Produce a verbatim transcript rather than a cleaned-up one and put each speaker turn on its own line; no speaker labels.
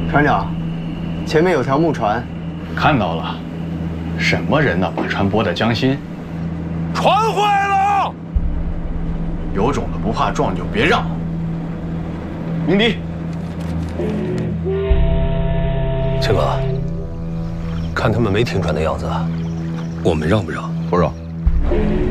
船长，前面有条木船，
看到了。什么人呢？把船泊在江心。
船坏了！
有种的不怕撞就别让。鸣笛。
青哥，看他们没停船的样子，我们让不让？
不让。